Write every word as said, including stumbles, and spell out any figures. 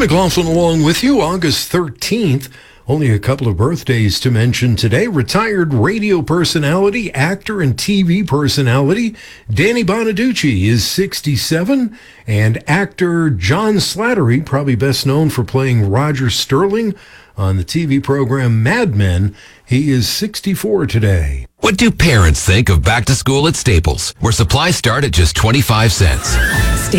McLaughlin along with you, August thirteenth. Only a couple of birthdays to mention today. Retired radio personality, actor, and T V personality Danny Bonaducci is sixty-seven, and actor John Slattery, probably best known for playing Roger Sterling on the T V program Mad Men, he is sixty-four today. What do parents think of back to school at Staples, where supplies start at just twenty-five cents?